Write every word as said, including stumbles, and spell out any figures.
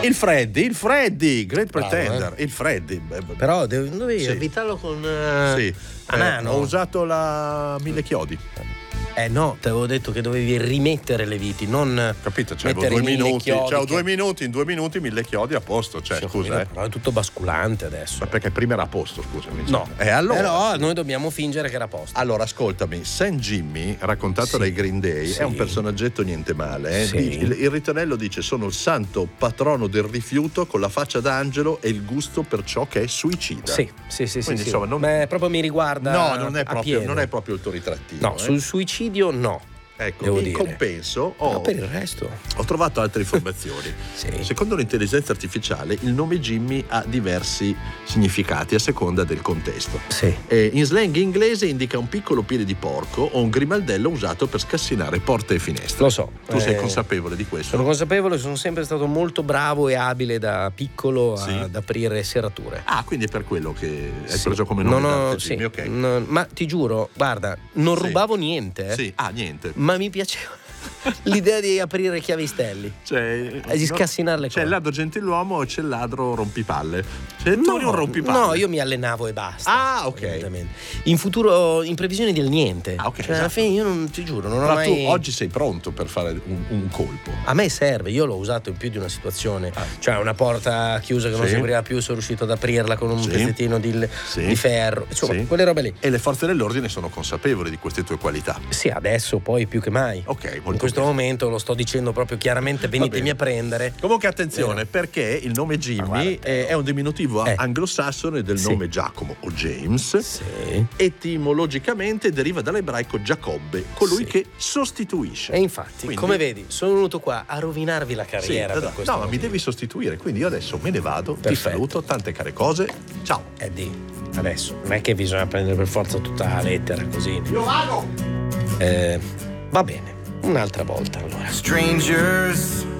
Il Freddy, il Freddy, Great Bravo, Pretender, eh. il Freddy. Però devi, devi Sì. evitarlo con uh, Sì. a mano. Eh, ho usato la mille chiodi. Eh no, ti avevo detto che dovevi rimettere le viti, non Capito? C'avevo mettere due mille minuti. chiodi C'avevo che- due minuti, in due minuti mille chiodi a posto. Cioè, Sì, scusa, eh. però è tutto basculante adesso. Ma perché prima era a posto, scusami. No. E allora? Però noi dobbiamo fingere che era a posto. Allora, ascoltami, Saint Jimmy, raccontato Sì. dai Green Day, Sì. è un personaggetto niente male. Eh? Sì. Dice- Il, il ritornello dice: sono il santo patrono del rifiuto con la faccia d'angelo e il gusto per ciò che è suicida. Sì, sì, sì, sì, Quindi, sì. insomma, non- Ma proprio mi riguarda. No, non è, a proprio, pieno. non è proprio il tuo ritrattino. No, eh. sul suicidio no. Ecco, devo in dire. compenso Però ho, per il resto. ho trovato altre informazioni. Sì. Secondo l'intelligenza artificiale, il nome Jimmy ha diversi significati a seconda del contesto. Sì. Eh, in slang inglese indica un piccolo piede di porco o un grimaldello usato per scassinare porte e finestre. Lo so. Tu sei eh, consapevole di questo? Sono consapevole, sono sempre stato molto bravo e abile da piccolo Sì. ad aprire serrature. Ah, quindi è per quello che hai Sì. preso come nome Non ho- d'arte sì, Jimmy, ok. non- ma ti giuro, guarda, non Sì. rubavo niente, eh, Sì, ah, niente. ma mi piaceva l'idea di aprire chiavistelli. Cioè, E di scassinare le c'è cose. il ladro gentiluomo e c'è il ladro rompipalle. C'è tu un rompipalle. no, io mi allenavo e basta. Ah, ok. Esattamente. In futuro, in previsione del niente. Ah, ok, Cioè, alla esatto. fine io non ti giuro, non ho Però mai. tu oggi sei pronto per fare un, un colpo. A me serve, io l'ho usato in più di una situazione. Ah. Cioè, una porta chiusa che non Sì. si apriva più, sono riuscito ad aprirla con un Sì. pezzettino di, Sì. di ferro. Insomma, Sì. quelle robe lì. E le forze dell'ordine sono consapevoli di queste tue qualità. Sì, adesso poi più che mai. Ok, molto In questo bene. momento lo sto dicendo proprio chiaramente, venitemi bene. a prendere. Comunque attenzione, Vero. perché il nome Ma Jimmy guarda, è, è un diminutivo Eh. anglosassone del Sì. nome Giacomo o James. Sì. Etimologicamente deriva dall'ebraico Giacobbe, colui Sì. che sostituisce. E infatti, Quindi- come vedi, sono venuto qua a rovinarvi la Sì, carriera. per esatto. questo no, ma mi motivo. devi sostituire, quindi io adesso me ne vado, ti Perfetto. saluto, tante care cose. Ciao. Eddie, adesso non è che bisogna prendere per forza tutta la lettera così. Io vado. Eh, va bene, un'altra volta allora. Strangers